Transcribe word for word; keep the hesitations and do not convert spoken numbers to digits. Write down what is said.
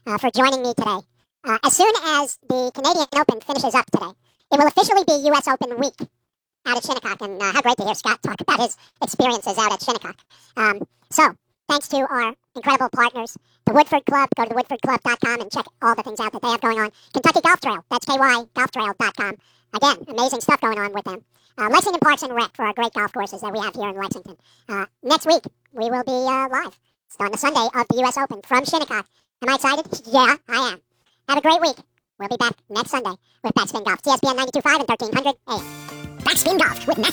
uh, for joining me today. Uh, as soon as the Canadian Open finishes up today, it will officially be U S Open week out at Shinnecock, and uh, how great to hear Scott talk about his experiences out at Shinnecock. Um, so, thanks to our incredible partners, the Woodford Club. Go to the woodford club dot com and check all the things out that they have going on. Kentucky Golf Trail, that's K Y golf trail dot com. Again, amazing stuff going on with them. Uh, Lexington Parks and Rec for our great golf courses that we have here in Lexington. Uh, next week, we will be uh, live on the Sunday of the U S Open from Shinnecock. Am I excited? Yeah, I am. Have a great week. We'll be back next Sunday with Backspin Golf. C S B N ninety-two point five and thirteen hundred A M. Backspin Golf with Matt